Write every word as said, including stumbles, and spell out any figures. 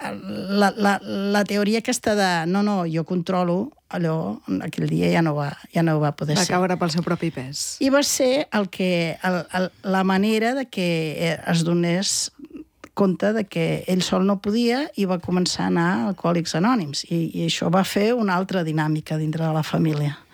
la, la, la teoria aquesta de no, no, jo controlo, allò, aquell dia ja no va, ja no va poder va ser. Va caure pel seu propi pes. I va ser el que, el, el, la manera de que es donés compte de que ell sol no podia i va començar a anar a Alcohòlics Anònims. I, i això va fer una altra dinàmica dintre de la família.